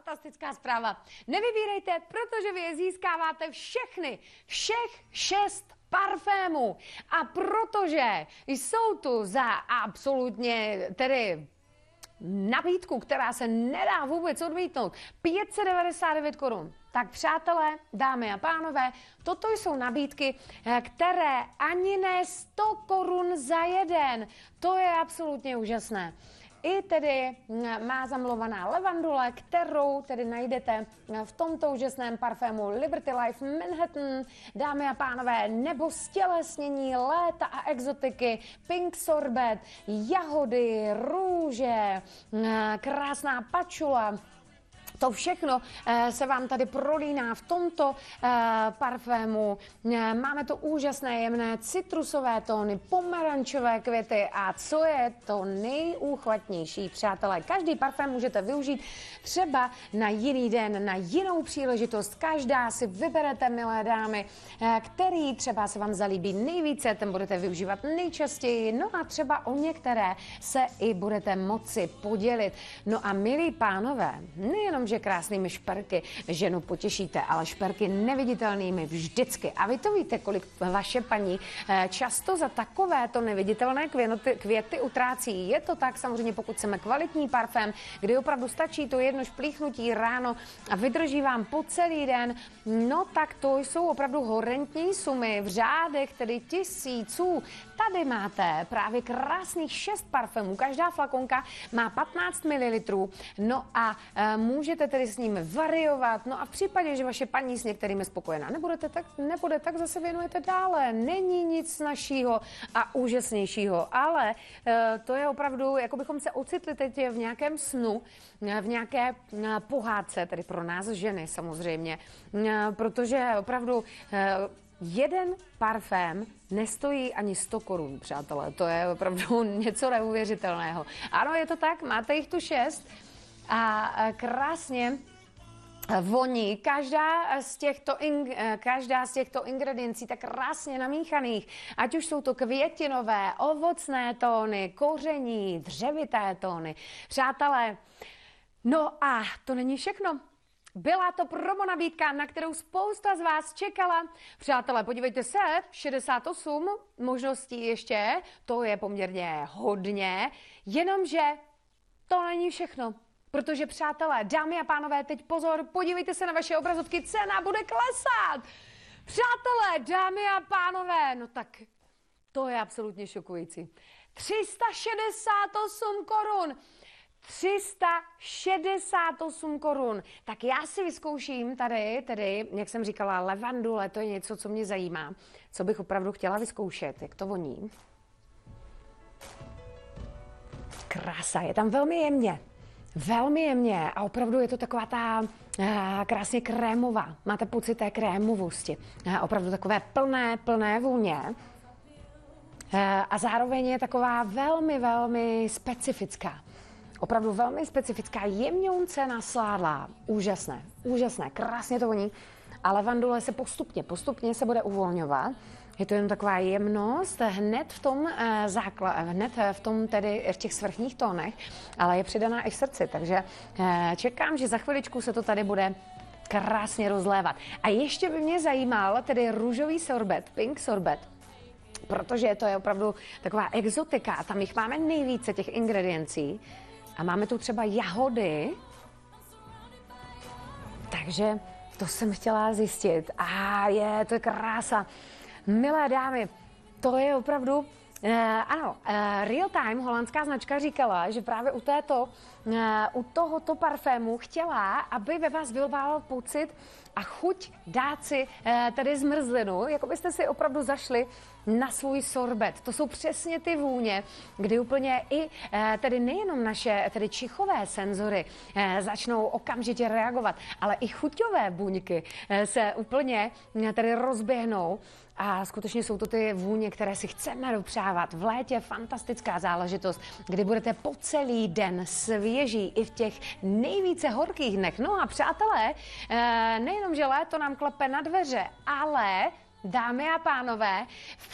fantastická zpráva. Nevybírejte, protože vy je získáváte všech 6 parfémů. A protože jsou tu za absolutně tedy nabídku, která se nedá vůbec odmítnout, 599 korun. Tak přátelé, dámy a pánové, toto jsou nabídky, které ani ne 100 korun za jeden. To je absolutně úžasné. I tedy má zamlovaná levandule, kterou tedy najdete v tomto úžasném parfému Liberty Life Manhattan, dámy a pánové, nebo stělesnění léta a exotiky, pink sorbet, jahody, růže, krásná pačula. To všechno se vám tady prolíná v tomto parfému. Máme to úžasné jemné citrusové tóny, pomerančové květy a co je to nejúchvatnější, přátelé. Každý parfém můžete využít třeba na jiný den, na jinou příležitost. Každá si vyberete, milé dámy, který třeba se vám zalíbí nejvíce, ten budete využívat nejčastěji, no a třeba o některé se i budete moci podělit. No a milí pánové, nejenom že krásnými šperky ženu potěšíte, ale šperky neviditelnými vždycky. A vy to víte, kolik vaše paní často za takovéto neviditelné květy utrácí. Je to tak, samozřejmě, pokud chceme kvalitní parfém, kdy opravdu stačí to jedno šplíchnutí ráno a vydrží vám po celý den, no tak to jsou opravdu horentní sumy v řádech, tedy tisíců. Tady máte právě krásných 6 parfémů. Každá flakonka má 15 ml. No a můžete tedy s ním variovat. No a v případě, že vaše paní s některými spokojená nebude, tak zase věnujete dále. Není nic snazšího a úžasnějšího. Ale to je opravdu, jako bychom se ocitli teď v nějakém snu, v nějaké pohádce, tedy pro nás ženy samozřejmě. Protože opravdu jeden parfém nestojí ani 100 korun, přátelé. To je opravdu něco neuvěřitelného. Ano, je to tak, máte jich tu 6 a krásně voní. Každá z těchto ingrediencí tak krásně namíchaných, ať už jsou to květinové, ovocné tóny, koření, dřevité tóny. Přátelé, no a to není všechno. Byla to promo nabídka, na kterou spousta z vás čekala. Přátelé, podívejte se, 68 možností ještě, to je poměrně hodně, jenomže to není všechno. Protože, přátelé, dámy a pánové, teď pozor, podívejte se na vaše obrazovky, cena bude klesat. Přátelé, dámy a pánové, no tak to je absolutně šokující. 368 korun. 368 korun. Tak já si vyzkouším tady, jak jsem říkala, levandule, to je něco, co mě zajímá, co bych opravdu chtěla vyzkoušet, jak to voní. Krása, je tam velmi jemně a opravdu je to taková ta krásně krémová. Máte pocit té krémovosti. Opravdu takové plné vůně. A zároveň je taková velmi specifická. Opravdu velmi specifická, jemňounce nasládlá. Úžasné, krásně to voní. A levandule se postupně se bude uvolňovat. Je to jen taková jemnost hned v těch svrchních tónech, ale je přidaná i v srdci, takže čekám, že za chviličku se to tady bude krásně rozlévat. A ještě by mě zajímal tedy růžový sorbet, pink sorbet, protože to je opravdu taková exotika a tam jich máme nejvíce těch ingrediencí. A máme tu třeba jahody, takže to jsem chtěla zjistit. To je krása. Milé dámy, to je opravdu, ano, Real Time, holandská značka, říkala, že právě u tohoto parfému chtěla, aby ve vás vyvolával pocit a chuť dát si tedy zmrzlinu, jako byste si opravdu zašli na svůj sorbet. To jsou přesně ty vůně, kdy úplně i tedy nejenom naše tedy čichové senzory začnou okamžitě reagovat, ale i chuťové buňky se úplně tedy rozběhnou. A skutečně jsou to ty vůně, které si chceme dopřávat. V létě fantastická záležitost, kdy budete po celý den svěží i v těch nejvíce horkých dnech. No a přátelé, nejenom, že léto nám klepe na dveře, ale dámy a pánové,